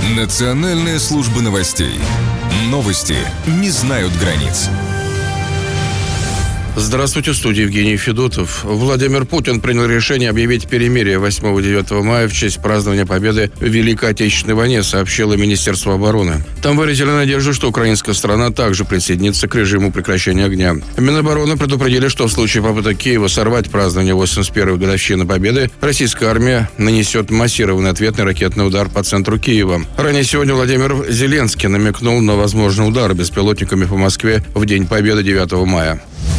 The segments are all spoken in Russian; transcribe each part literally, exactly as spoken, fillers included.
Национальная служба новостей. Новости не знают границ. Здравствуйте, в студии Евгений Федотов. Владимир Путин принял решение объявить перемирие восьмого-девятого мая в честь празднования победы в Великой Отечественной войне, сообщило Министерство обороны. Там выразили надежду, что украинская сторона также присоединится к режиму прекращения огня. Минобороны предупредили, что в случае попыток Киева сорвать празднование восемьдесят первой годовщины победы, российская армия нанесет массированный ответный ракетный удар по центру Киева. Ранее сегодня Владимир Зеленский намекнул на возможный удар беспилотниками по Москве в День Победы девятого мая.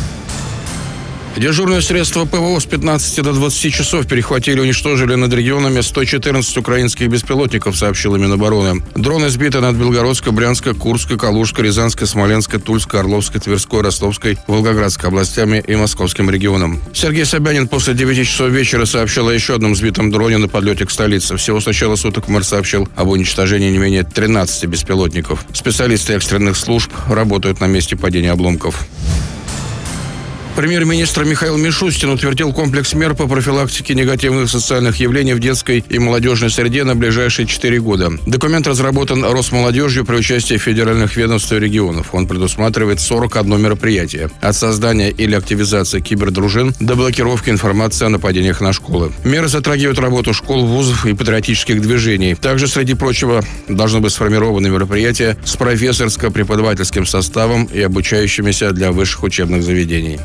Дежурные средства ПВО с пятнадцати до двадцати часов перехватили и уничтожили над регионами сто четырнадцать украинских беспилотников, сообщила Минобороны. Дроны сбиты над Белгородской, Брянской, Курской, Калужской, Рязанской, Смоленской, Тульской, Орловской, Тверской, Ростовской, Волгоградской областями и Московским регионом. Сергей Собянин после девяти часов вечера сообщил о еще одном сбитом дроне на подлете к столице. Всего с начала суток мэр сообщил об уничтожении не менее тринадцати беспилотников. Специалисты экстренных служб работают на месте падения обломков. Премьер-министр Михаил Мишустин утвердил комплекс мер по профилактике негативных социальных явлений в детской и молодежной среде на ближайшие четыре года. Документ разработан Росмолодежью при участии федеральных ведомств и регионов. Он предусматривает сорок одно мероприятие. От создания или активизации кибердружин до блокировки информации о нападениях на школы. Меры затрагивают работу школ, вузов и патриотических движений. Также, среди прочего, должны быть сформированы мероприятия с профессорско-преподавательским составом и обучающимися для высших учебных заведений.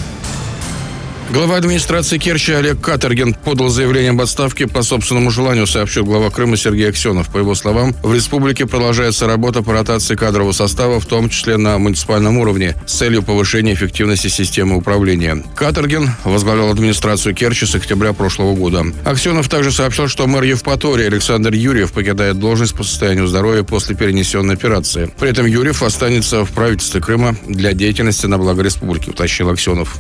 Глава администрации Керчи Олег Каторгин подал заявление об отставке по собственному желанию, сообщил глава Крыма Сергей Аксенов. По его словам, в республике продолжается работа по ротации кадрового состава, в том числе на муниципальном уровне, с целью повышения эффективности системы управления. Каторгин возглавлял администрацию Керчи с октября прошлого года. Аксенов также сообщил, что мэр Евпатории Александр Юрьев покидает должность по состоянию здоровья после перенесенной операции. При этом Юрьев останется в правительстве Крыма для деятельности на благо республики, уточнил Аксенов.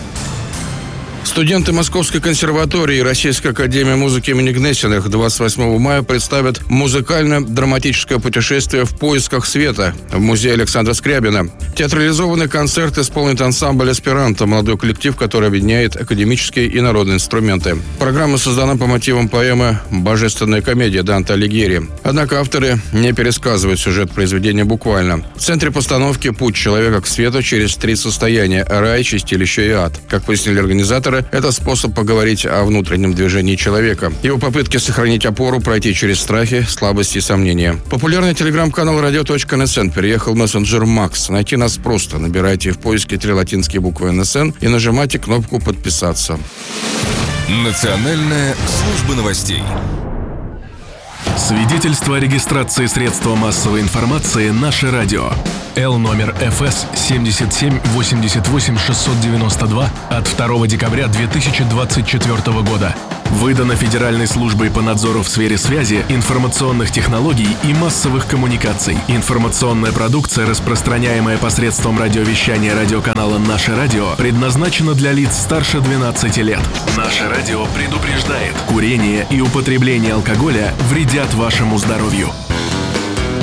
Студенты Московской консерватории и Российской академии музыки имени Гнесиных двадцать восьмого мая представят музыкально-драматическое путешествие «В поисках света» в музее Александра Скрябина. Театрализованный концерт исполнит ансамбль «Эсперанто», молодой коллектив, который объединяет академические и народные инструменты. Программа создана по мотивам поэмы «Божественная комедия» Данте Алигьери. Однако авторы не пересказывают сюжет произведения буквально. В центре постановки «Путь человека к свету через три состояния – рай, чистилище и ад». Как пояснили организаторы, это способ поговорить о внутреннем движении человека, его попытке сохранить опору, пройти через страхи, слабости и сомнения. Популярный телеграм-канал радио точка эн эс эн переехал в мессенджер Макс. Найти нас просто. Набирайте в поиске три латинские буквы эн эс эн и нажимайте кнопку «Подписаться». Национальная служба новостей. Свидетельство о регистрации средства массовой информации «Наше радио». Л номер эф эс семьдесят семь восемьдесят восемь шестьсот девяносто два от второго декабря две тысячи двадцать четвёртого года. Выдано Федеральной службой по надзору в сфере связи, информационных технологий и массовых коммуникаций. Информационная продукция, распространяемая посредством радиовещания радиоканала «Наше радио», предназначена для лиц старше двенадцати лет. «Наше радио» предупреждает: курение и употребление алкоголя вредят вашему здоровью.